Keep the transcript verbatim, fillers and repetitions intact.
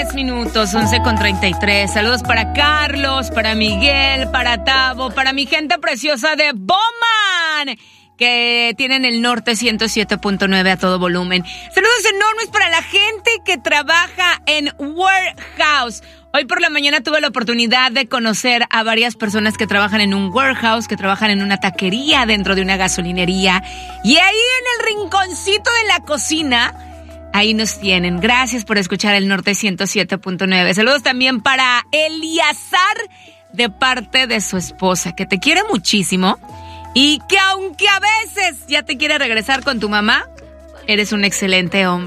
diez minutos, once con treinta y tres. Saludos para Carlos, para Miguel, para Tavo, para mi gente preciosa de Bowman, que tienen el norte ciento siete punto nueve a todo volumen. Saludos enormes para la gente que trabaja en warehouse. Hoy por la mañana tuve la oportunidad de conocer a varias personas que trabajan en un warehouse, que trabajan en una taquería dentro de una gasolinería. Y ahí en el rinconcito de la cocina, ahí nos tienen. Gracias por escuchar el norte ciento siete punto nueve. Saludos también para Eliazar, de parte de su esposa, que te quiere muchísimo. Y que aunque a veces ya te quiere regresar con tu mamá, eres un excelente hombre.